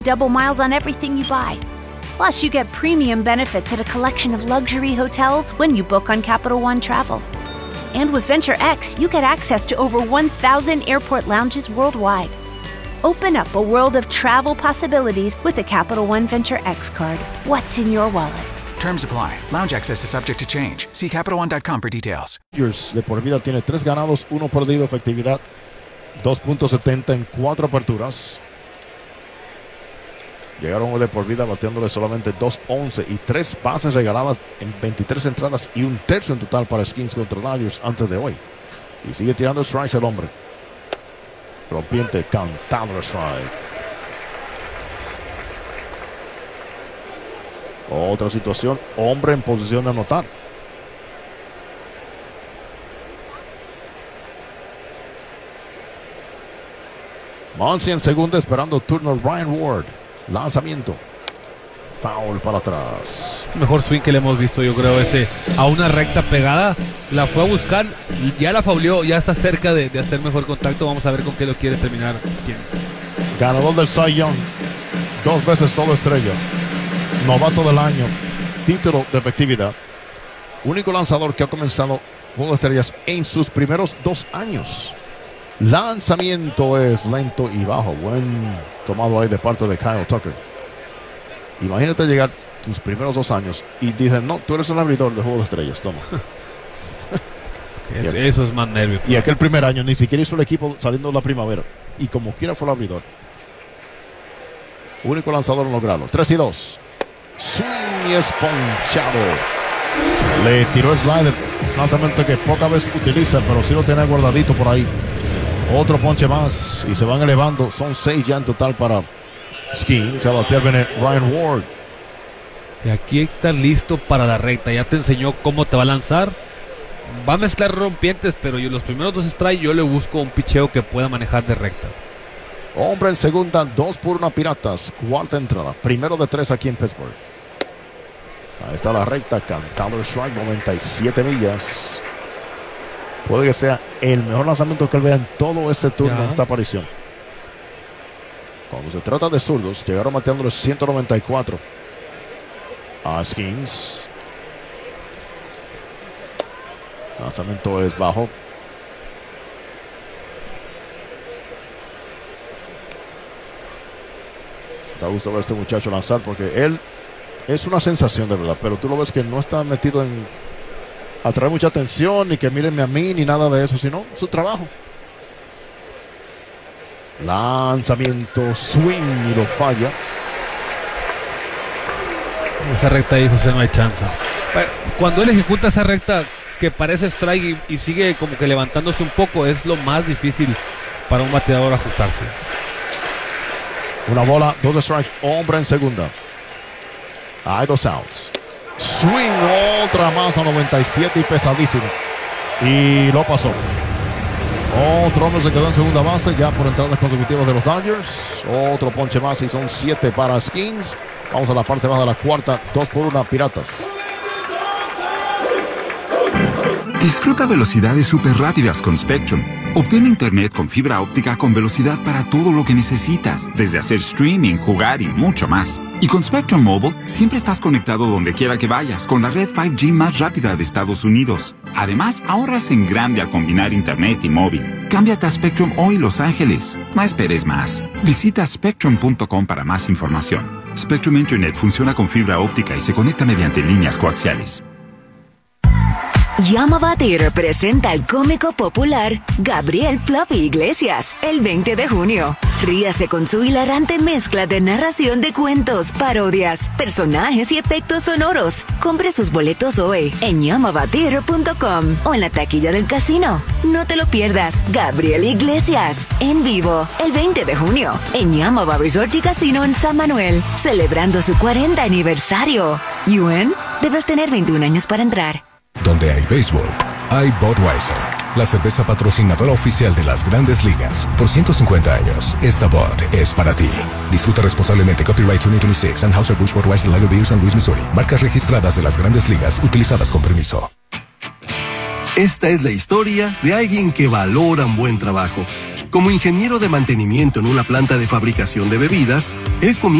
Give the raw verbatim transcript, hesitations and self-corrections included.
double miles on everything you buy. Plus, you get premium benefits at a collection of luxury hotels when you book on Capital One Travel. And with Venture X, you get access to over one thousand airport lounges worldwide. Open up a world of travel possibilities with the Capital One Venture X card. What's in your wallet? Terms apply. Lounge access is subject to change. See Capital One dot com for details. De por vida tiene tres ganados, uno perdido, efectividad dos punto setenta en cuatro aperturas. Llegaron de por vida bateándole solamente dos once y tres bases regaladas en veintitrés entradas y un tercio en total para Skins contra Dodgers antes de hoy. Y sigue tirando strikes el hombre. Rompiente, cantado strike. Otra situación, hombre en posición de anotar. Muncy en segunda esperando turno Ryan Ward. Lanzamiento. Foul para atrás. Mejor swing que le hemos visto, yo creo, ese a una recta pegada. La fue a buscar, ya la fauleó, ya está cerca de, de hacer mejor contacto. Vamos a ver con qué lo quiere terminar Skins. Ganador del Cy Young. Dos veces todo estrella. Novato del año. Título de efectividad. Único lanzador que ha comenzado Juego de Estrellas en sus primeros dos años. Lanzamiento es lento y bajo. Buen tomado ahí de parte de Kyle Tucker. Imagínate llegar tus primeros dos años y dicen, no, tú eres el abridor de Juego de Estrellas, toma. es, eso es más nervio. Y aquel primer año ni siquiera hizo el equipo saliendo de la primavera. Y como quiera fue el abridor. Único lanzador en lograrlo. tres y dos. Swing y es ponchado. Le tiró el slider. Lanzamiento que poca vez utiliza, pero sí lo tiene guardadito por ahí. Otro ponche más y se van elevando. Son seis ya en total para Skins. Se va a batear viene Ryan Ward. De aquí está listo para la recta. Ya te enseñó cómo te va a lanzar. Va a mezclar rompientes, pero yo los primeros dos strikes yo le busco un picheo que pueda manejar de recta. Hombre en segunda, dos por una Piratas. Cuarta entrada. Primero de tres aquí en Pittsburgh. Ahí está la recta. Cantado strike, noventa y siete millas. Puede que sea el mejor lanzamiento que él vea en todo este turno, en esta aparición. Cuando se trata de zurdos, llegaron mateándole ciento noventa y cuatro a Skins. Lanzamiento es bajo. Da gusto ver a este muchacho lanzar porque él es una sensación de verdad, pero tú lo ves que no está metido en atraer mucha atención, ni que mírenme a mí, ni nada de eso, sino su trabajo. Lanzamiento, swing y lo falla. Esa recta ahí, José, no hay chance. Cuando él ejecuta esa recta que parece strike y, y sigue como que levantándose un poco, es lo más difícil para un bateador ajustarse. Una bola, dos strikes, hombre en segunda. Hay dos outs. Swing, otra más a noventa y siete y pesadísimo. Y lo pasó. Otro hombre se quedó en segunda base ya por entradas consecutivas de los Dodgers. Otro ponche más y son siete para Skins. Vamos a la parte baja de la cuarta. Dos por una Piratas. Disfruta velocidades súper rápidas con Spectrum. Obtén internet con fibra óptica con velocidad para todo lo que necesitas, desde hacer streaming, jugar y mucho más. Y con Spectrum Mobile, siempre estás conectado donde quiera que vayas con la red cinco G más rápida de Estados Unidos. Además, ahorras en grande al combinar internet y móvil. Cámbiate a Spectrum hoy, Los Ángeles. No esperes más. Visita spectrum punto com para más información. Spectrum Internet funciona con fibra óptica y se conecta mediante líneas coaxiales. Llama a Batir presenta al cómico popular Gabriel Fluffy Iglesias el veinte de junio. Ríase con su hilarante mezcla de narración de cuentos, parodias, personajes y efectos sonoros. Compre sus boletos hoy en llama batir punto com o en la taquilla del casino. No te lo pierdas. Gabriel Iglesias en vivo el veinte de junio en Yamava Resort y Casino en San Manuel, celebrando su cuarenta aniversario. Yuen, debes tener veintiún años para entrar. Donde hay béisbol, hay Budweiser, la cerveza patrocinadora oficial de las Grandes Ligas. Por ciento cincuenta años, esta Bud es para ti. Disfruta responsablemente. Copyright veinte veintiséis, Anheuser-Busch Budweiser Lager Beer, San Luis, Missouri. Marcas registradas de las Grandes Ligas, utilizadas con permiso. Esta es la historia de alguien que valora un buen trabajo. Como ingeniero de mantenimiento en una planta de fabricación de bebidas, él comienza